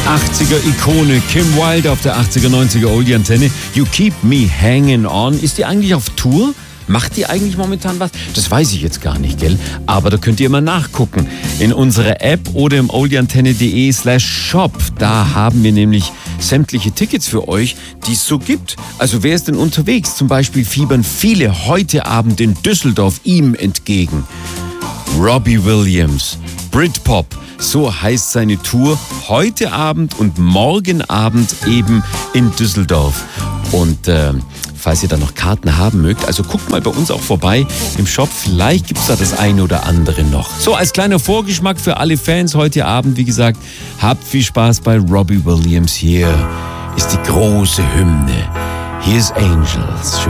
80er-Ikone Kim Wilde auf der 80er-90er Oldie-Antenne. You Keep Me Hanging On. Ist die eigentlich auf Tour? Macht die eigentlich momentan was? Das weiß ich jetzt gar nicht, gell? Aber da könnt ihr mal nachgucken. In unserer App oder im oldieantenne.de/shop. Da haben wir nämlich sämtliche Tickets für euch, die es so gibt. Also wer ist denn unterwegs? Zum Beispiel fiebern viele heute Abend in Düsseldorf ihm entgegen. Robbie Williams, Britpop. So heißt seine Tour heute Abend und morgen Abend eben in Düsseldorf. Und falls ihr da noch Karten haben mögt, also guckt mal bei uns auch vorbei im Shop. Vielleicht gibt es da das eine oder andere noch. So, als kleiner Vorgeschmack für alle Fans heute Abend, wie gesagt, habt viel Spaß bei Robbie Williams. Hier ist die große Hymne. Here's Angels.